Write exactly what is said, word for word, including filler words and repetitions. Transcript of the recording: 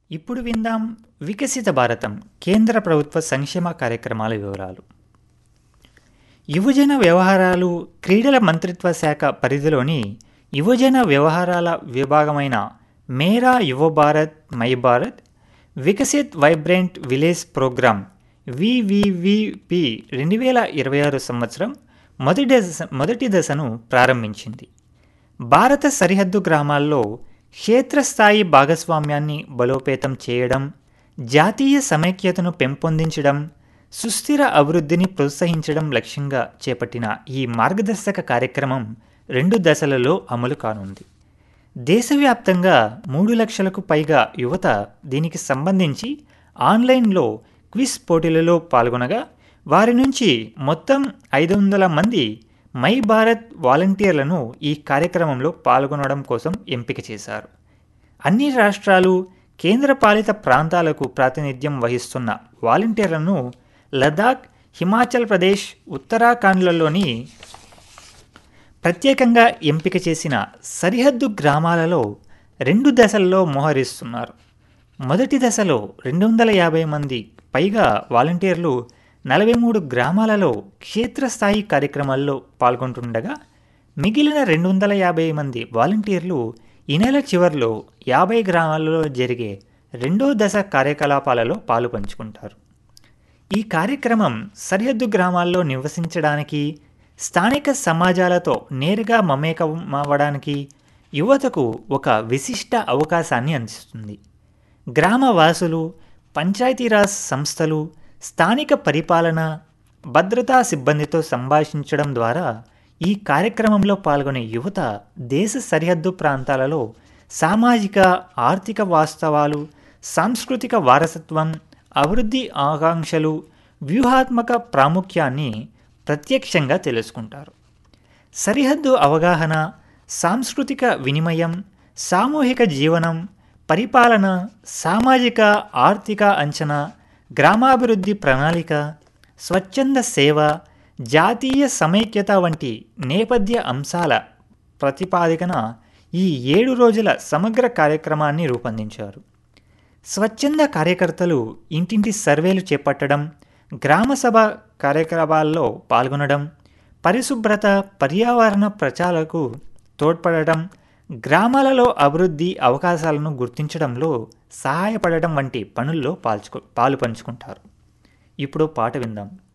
ఇప్పుడు విందాం వికసిత భారతం కేంద్ర ప్రభుత్వ సంక్షేమ కార్యక్రమాల వివరాలు. యువజన వ్యవహారాలు, క్రీడల మంత్రిత్వ శాఖ పరిధిలోని యువజన వ్యవహారాల విభాగమైన మేరా యువ Bharat my Bharat Viksit vibrant village programme వివివిపి రెండు వేల ఇరవై ఆరు సంవత్సరం మొదటి దశ మొదటి దశను ప్రారంభించింది. భారత సరిహద్దు గ్రామాల్లో క్షేత్రస్థాయి భాగస్వామ్యాన్ని బలోపేతం చేయడం, జాతీయ సమైక్యతను పెంపొందించడం, సుస్థిర అభివృద్ధిని ప్రోత్సహించడం లక్ష్యంగా చేపట్టిన ఈ మార్గదర్శక కార్యక్రమం రెండు దశలలో అమలు కానుంది. దేశవ్యాప్తంగా మూడు లక్షలకు పైగా యువత దీనికి సంబంధించి ఆన్లైన్లో క్విజ్ పోటీలలో పాల్గొనగా, వారి నుంచి మొత్తం ఐదు వందల మంది మై భారత్ వాలంటీర్లను ఈ కార్యక్రమంలో పాల్గొనడం కోసం ఎంపిక చేశారు. అన్ని రాష్ట్రాలు, కేంద్రపాలిత ప్రాంతాలకు ప్రాతినిధ్యం వహిస్తున్న వాలంటీర్లను లదాఖ్, హిమాచల్ ప్రదేశ్, ఉత్తరాఖండ్లలోని ప్రత్యేకంగా ఎంపిక చేసిన సరిహద్దు గ్రామాలలో రెండు దశల్లో మోహరిస్తున్నారు. మొదటి దశలో రెండు వందల యాభై మంది పైగా వాలంటీర్లు నలభై మూడు గ్రామాలలో క్షేత్రస్థాయి కార్యక్రమాల్లో పాల్గొంటుండగా, మిగిలిన రెండు వందల యాభై మంది వాలంటీర్లు ఈ నెల చివరిలో యాభై గ్రామాలలో జరిగే రెండో దశ కార్యకలాపాలలో పాలు పంచుకుంటారు. ఈ కార్యక్రమం సరిహద్దు గ్రామాల్లో నివసించడానికి, స్థానిక సమాజాలతో నేరుగా మమేకమవ్వడానికి యువతకు ఒక విశిష్ట అవకాశాన్ని అందిస్తుంది. గ్రామవాసులు, పంచాయతీరాజ్ సంస్థలు, స్థానిక పరిపాలన, భద్రతా సిబ్బందితో సంభాషించడం ద్వారా ఈ కార్యక్రమంలో పాల్గొనే యువత దేశ సరిహద్దు ప్రాంతాలలో సామాజిక, ఆర్థిక వాస్తవాలు, సాంస్కృతిక వారసత్వం, అభివృద్ధి ఆకాంక్షలు, వ్యూహాత్మక ప్రాముఖ్యాన్ని ప్రత్యక్షంగా తెలుసుకుంటారు. సరిహద్దు అవగాహన, సాంస్కృతిక వినిమయం, సామూహిక జీవనం, పరిపాలన, సామాజిక ఆర్థిక అంచనా, గ్రామాభివృద్ధి ప్రణాళిక, స్వచ్ఛంద సేవ, జాతీయ సమైక్యత వంటి నేపథ్య అంశాల ప్రతిపాదికన ఈ ఏడు రోజుల సమగ్ర కార్యక్రమాన్ని రూపొందించారు. స్వచ్ఛంద కార్యకర్తలు ఇంటింటి సర్వేలు చేపట్టడం, గ్రామసభ కార్యక్రమాల్లో పాల్గొనడం, పరిశుభ్రత, పర్యావరణ ప్రచారాలకు తోడ్పడడం, గ్రామాలలో అభివృద్ధి అవకాశాలను గుర్తించడంలో సహాయపడడం వంటి పనుల్లో పాల్చుకో పాలు పంచుకుంటారు. ఇప్పుడు పాట విందాం.